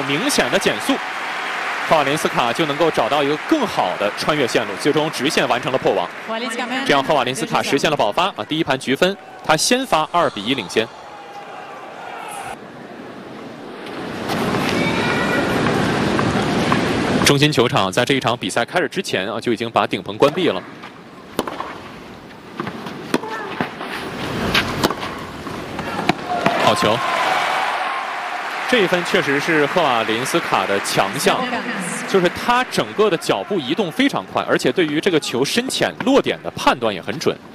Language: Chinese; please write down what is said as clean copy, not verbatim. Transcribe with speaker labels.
Speaker 1: 明显的减速，赫瓦林斯卡就能够找到一个更好的穿越线路，最终直线完成了破网。这样，赫瓦林斯卡实现了保发啊，第一盘局分，他先发2比1领先。中心球场在这一场比赛开始之前啊，就已经把顶棚关闭了。好球！这一分确实是赫瓦林斯卡的强项，就是他整个的脚步移动非常快，而且对于这个球深浅落点的判断也很准。